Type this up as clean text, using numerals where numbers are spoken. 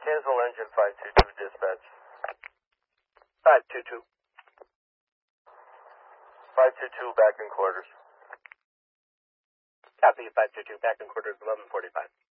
Cancel engine 522 dispatch. 522. 522 back in quarters. Copy 522, back in quarters, 11:45.